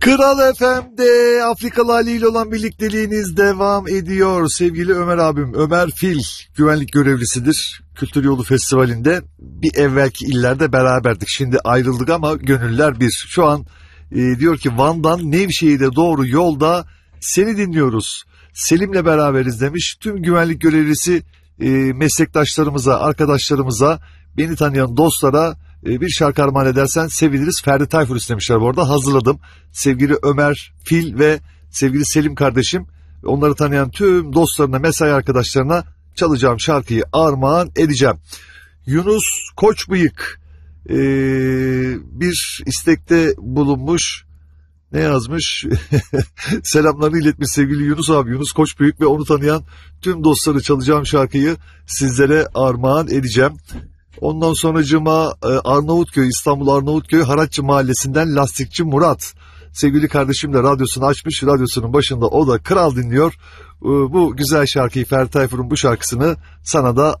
Kral FM'de Afrikalı Ali ile olan birlikteliğiniz devam ediyor. Sevgili Ömer abim, Ömer Fil güvenlik görevlisidir. Kültür Yolu Festivali'nde bir evvelki illerde beraberdik. Şimdi ayrıldık ama gönüller bir. Şu an diyor ki Van'dan Nevşehir'e doğru yolda seni dinliyoruz. Selim'le beraberiz demiş. Tüm güvenlik görevlisi meslektaşlarımıza, arkadaşlarımıza, beni tanıyan dostlara bir şarkı armağan edersen seviniriz. Ferdi Tayfur istemişler bu arada. Hazırladım. Sevgili Ömer Fil ve sevgili Selim kardeşim, onları tanıyan tüm dostlarına, mesai arkadaşlarına çalacağım şarkıyı armağan edeceğim. Yunus Koçbıyık bir istekte bulunmuş. Ne yazmış? Selamlarını iletmiş sevgili Yunus abi, Yunus Koçbıyık ve onu tanıyan tüm dostları çalacağım şarkıyı sizlere armağan edeceğim. Ondan sonracığıma Arnavutköy, İstanbul Arnavutköy Haratçı Mahallesi'nden Lastikçi Murat. Sevgili kardeşim de radyosunu açmış, radyosunun başında o da kral dinliyor. Bu güzel şarkıyı, Ferdi Tayfur'un bu şarkısını sana da